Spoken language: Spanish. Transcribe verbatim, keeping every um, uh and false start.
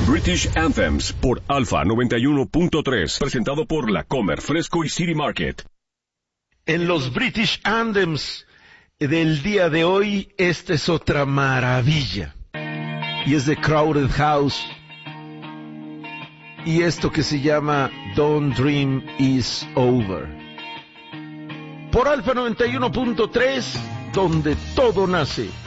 British Anthems por Alfa noventa y uno punto tres, presentado por La Comer, Fresco y City Market. En los British Anthems del día de hoy, esta es otra maravilla. Y es de Crowded House. Y esto que se llama Don't Dream Is Over. Por Alfa noventa y uno punto tres, donde todo nace.